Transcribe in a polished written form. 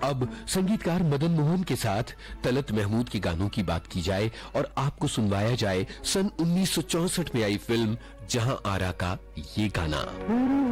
अब संगीतकार मदन मोहन के साथ तलत महमूद के गानों की बात की जाए और आपको सुनवाया जाए सन 1964 में आई फिल्म जहां आरा का ये गाना।